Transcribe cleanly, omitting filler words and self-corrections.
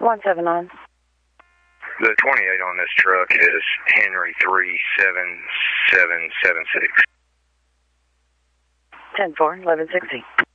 179. The 28 on this truck is Henry 37776. 10-4, 1160.